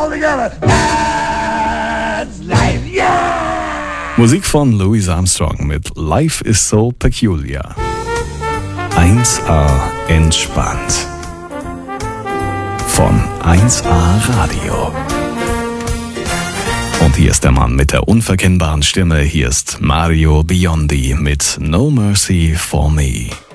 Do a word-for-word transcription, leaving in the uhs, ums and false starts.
all together. That's life, yeah! Musik von Louis Armstrong mit Life is so peculiar. eins A entspannt. Von eins A Radio. Und hier ist der Mann mit der unverkennbaren Stimme. Hier ist Mario Biondi mit No Mercy for Me.